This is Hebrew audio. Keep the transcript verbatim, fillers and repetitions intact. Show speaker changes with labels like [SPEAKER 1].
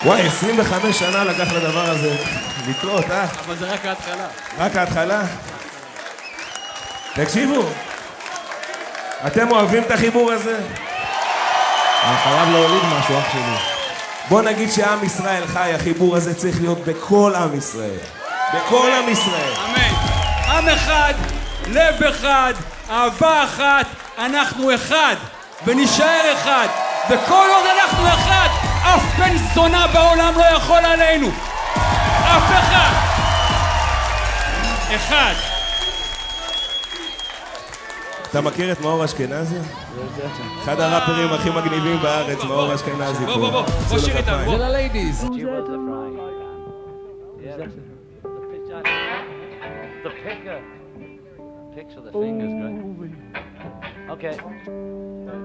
[SPEAKER 1] וואי, עשרים וחמש שנה לקח לדבר הזה לקרות, אה?
[SPEAKER 2] אבל זה רק ההתחלה.
[SPEAKER 1] רק ההתחלה? תקשיבו, אתם אוהבים את החיבור הזה?
[SPEAKER 3] אני חייב להוליד משהו, אח שלי.
[SPEAKER 1] בוא נגיד שעם ישראל חי, החיבור הזה צריך להיות בכל עם ישראל. בכל עם ישראל.
[SPEAKER 2] אמן. עם אחד, לב אחד, אהבה אחת, אנחנו אחד, ונשאר אחד. וכל עוד אנחנו אחד, אף בן זונה בעולם לא יכול עלינו. אף אחד. אחד.
[SPEAKER 1] אתה מכיר את מאור אשכנזי? אחד הראפרים הכי מגניבים בארץ, מאור אשכנזי.
[SPEAKER 2] בוא, בוא, בוא, בוא שיר איתם, בוא.
[SPEAKER 3] זה לליידיז.
[SPEAKER 4] The picker. Picture the fingers, great. Okay.